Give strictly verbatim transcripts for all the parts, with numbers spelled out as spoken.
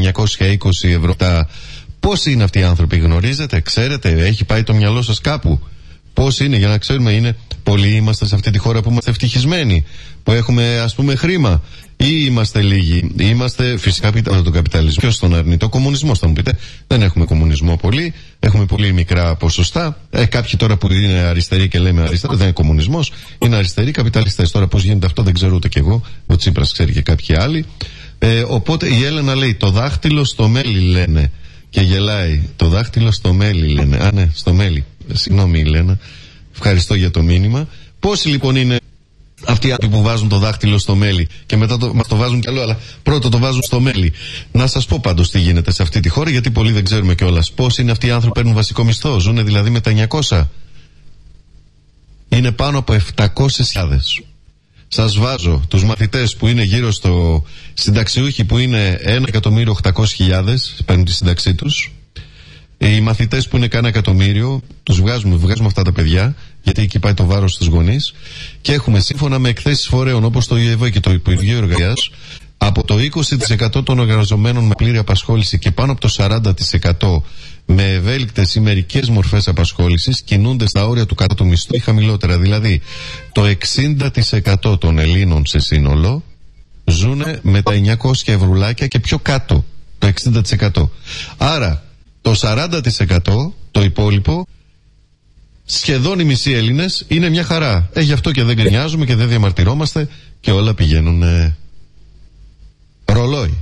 εννιακόσια είκοσι ευρώ. Τα... Πώς είναι αυτοί οι άνθρωποι, γνωρίζετε, ξέρετε, έχει πάει το μυαλό σας κάπου? Πώς είναι, για να ξέρουμε? Είναι πολλοί είμαστε σε αυτή τη χώρα που είμαστε ευτυχισμένοι, που έχουμε ας πούμε χρήμα, ή είμαστε λίγοι? Είμαστε φυσικά πείτε τον καπιταλισμό. Ποιος τον αρνεί? Το κομμουνισμό, θα μου πείτε. Δεν έχουμε κομμουνισμό πολύ, έχουμε πολύ μικρά ποσοστά. Ε, κάποιοι τώρα που είναι αριστεροί και λέμε αριστερά, δεν είναι κομμουνισμός, είναι αριστεροί καπιταλιστές. Τώρα πώς γίνεται αυτό δεν ξέρω ούτε κι εγώ. Ο Τσίπρας ξέρει και κάποιοι άλλοι. Ε, οπότε η Έλενα λέει: το δάχτυλο στο μέλι, λένε. Και γελάει. Το δάχτυλο στο μέλι, λένε. Α, ναι, στο μέλι. Συγγνώμη, Ελένα. Ευχαριστώ για το μήνυμα. Πόσοι λοιπόν είναι αυτοί οι άνθρωποι που βάζουν το δάχτυλο στο μέλι και μετά το, μας το βάζουν κι άλλο, αλλά πρώτο το βάζουν στο μέλι? Να σας πω πάντως τι γίνεται σε αυτή τη χώρα, γιατί πολλοί δεν ξέρουμε κιόλας. Πόσοι είναι αυτοί οι άνθρωποι που παίρνουν βασικό μισθό, ζουνε δηλαδή με τα εννιακόσια? Είναι πάνω από επτακόσιες χιλιάδες. Σας βάζω τους μαθητές που είναι γύρω στο συνταξιούχοι που είναι ένα εκατομμύριο οκτακόσιες χιλιάδες, παίρνουν τη σύνταξή τους. Οι μαθητές που είναι κάνα εκατομμύριο, τους βγάζουμε, βγάζουμε αυτά τα παιδιά, γιατί εκεί πάει το βάρος στους γονείς. Και έχουμε σύμφωνα με εκθέσεις φορέων όπως το ΙΕΒ και το Υπουργείο Εργασίας, από το είκοσι τοις εκατό των εργαζομένων με πλήρη απασχόληση και πάνω από το σαράντα τοις εκατό με ευέλικτες ή μερικές μορφές απασχόλησης κινούνται στα όρια του κάτω του μισθού ή χαμηλότερα. Δηλαδή το εξήντα τοις εκατό των Ελλήνων σε σύνολο ζουνε με τα εννιακόσια ευρουλάκια και πιο κάτω, το εξήντα τοις εκατό. Άρα το σαράντα τοις εκατό, το υπόλοιπο, σχεδόν οι μισοί Έλληνες, είναι μια χαρά. Ε, γι' αυτό και δεν γκρινιάζουμε και δεν διαμαρτυρόμαστε και όλα πηγαίνουν ε, ρολόι.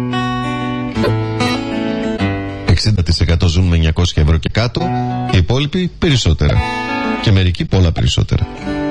εξήντα τοις εκατό ζουν με εννιακόσια ευρώ και κάτω, οι υπόλοιποι περισσότερα. Και μερικοί πολλά περισσότερα.